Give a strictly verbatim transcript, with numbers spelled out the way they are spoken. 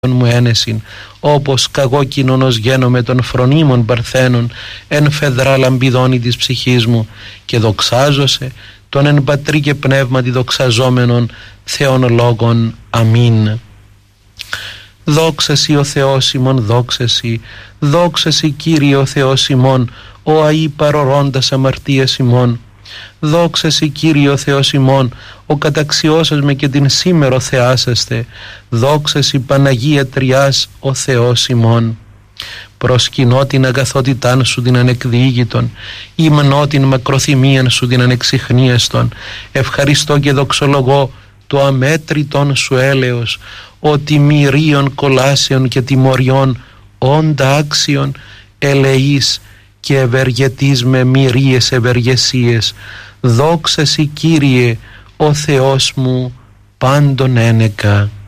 μου ένεσιν, όπως καγώ κοινωνός γένομαι των φρονίμων παρθένων, εν φεδρά λαμπιδόνη της ψυχής μου, και δοξάζωσε τον εν πατρί και πνεύματι δοξαζόμενον Θεόν λόγων. Αμήν. Δόξα Σοι ο Θεός ημών, δόξα Σοι, δόξα Σοι Κύριε ο Θεός ημών, ο αΐ παρορώντας αμαρτίας ημών. Δόξα Σοι Κύριε ο Θεός ημών, ο καταξιώσας με και την σήμερο θεάσαστε. Δόξα Σοι Παναγία Τριάς ο Θεός ημών. Προσκυνώ την αγαθότητάν σου την ανεκδιήγητον, υμνώ την μακροθυμίαν σου την ανεξιχνίαστον. Ευχαριστώ και δοξολογώ το αμέτρητον σου έλεος, ότι μυρίων κολάσεων και τιμωριών όντα άξιον ελεείς και ευεργετείς με μυρίες ευεργεσίες. Δόξα Σοι Κύριε ο Θεός μου πάντων ένεκα.